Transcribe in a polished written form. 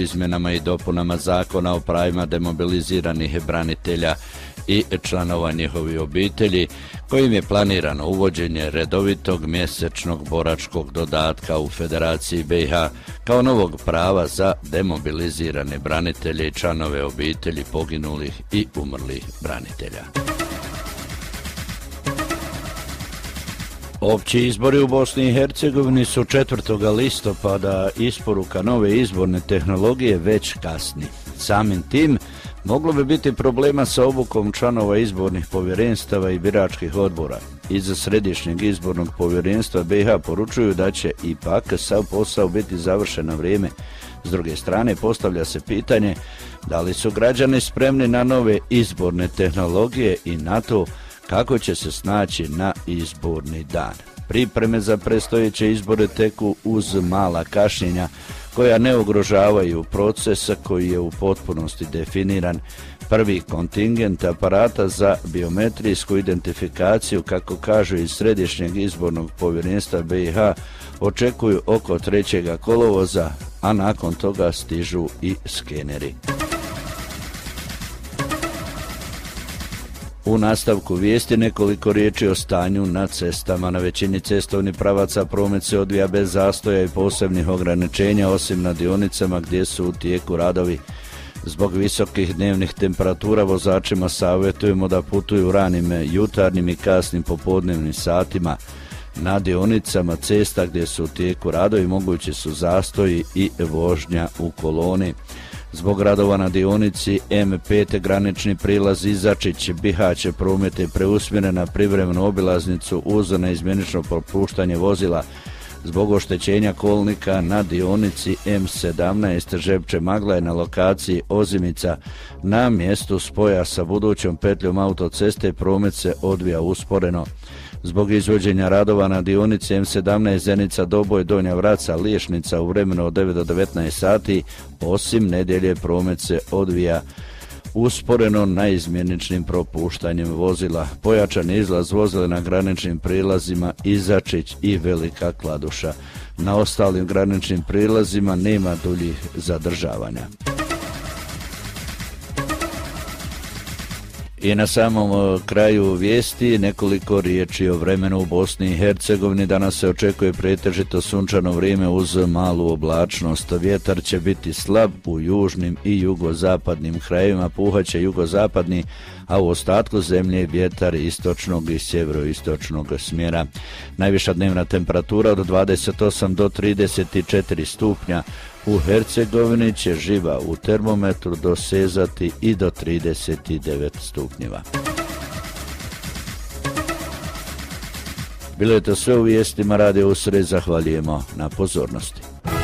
izmjenama i dopunama Zakona o pravima demobiliziranih branitelja i članova njihovih obitelji, kojim je planirano uvođenje redovitog mjesečnog boračkog dodatka u Federaciji BiH kao novog prava za demobilizirane branitelje i članove obitelji poginulih i umrlih branitelja. Opći izbori u Bosni i Hercegovini su 4. listopada, isporuka nove izborne tehnologije već kasni. Samim tim, moglo bi biti problema sa obukom članova izbornih povjerenstava i biračkih odbora. Iz Središnjeg izbornog povjerenstva BiH poručuju da će ipak sav posao biti završen na vrijeme. S druge strane, postavlja se pitanje da li su građani spremni na nove izborne tehnologije i na to kako će se snaći na izborni dan. Pripreme za predstojeće izbore teku uz mala kašnjenja koja ne ugrožavaju procesa koji je u potpunosti definiran. Prvi kontingent aparata za biometrijsku identifikaciju, kako kažu iz Središnjeg izbornog povjerenstva BiH, očekuju oko 3. kolovoza, a nakon toga stižu i skeneri. U nastavku vijesti nekoliko riječi o stanju na cestama. Na većini cestovnih pravaca promet se odvija bez zastoja i posebnih ograničenja, osim na dionicama gdje su u tijeku radovi. Zbog visokih dnevnih temperatura vozačima savjetujemo da putuju ranim jutarnjim i kasnim popodnevnim satima. Na dionicama cesta gdje su u tijeku radovi mogući su zastoji i vožnja u koloni. Zbog radova na dionici M5 granični prilaz Izačić-Bihać promet je preusmjeren na privremenu obilaznicu uz neizmjenično propuštanje vozila. Zbog oštećenja kolnika na dionici M17 Žepče-Magla je na lokaciji Ozimica na mjestu spoja sa budućom petljom autoceste promet se odvija usporeno. Zbog izvođenja radova na dionici M17 Zenica-Doboj Donja Vraca-Liješnica u vremenu od 9 do 19 sati, osim nedjelje promet se odvija usporeno naizmjeničnim propuštanjem vozila. Pojačan izlaz vozila na graničnim prilazima Izačić i Velika Kladuša. Na ostalim graničnim prilazima nema duljih zadržavanja. I na samom kraju vijesti nekoliko riječi o vremenu u Bosni i Hercegovini. Danas se očekuje pretežito sunčano vrijeme uz malu oblačnost. Vjetar će biti slab u južnim i jugozapadnim krajevima, puhaće jugozapadni, a u ostatku zemlje vjetar istočnog i sjeveroistočnog smjera. Najviša dnevna temperatura od 28 do 34 stupnja. U Hercegovini će živa u termometru dosezati i do 39 stupnjeva. Bilo je to sve u vijestima Radio Usred, zahvaljujemo na pozornosti.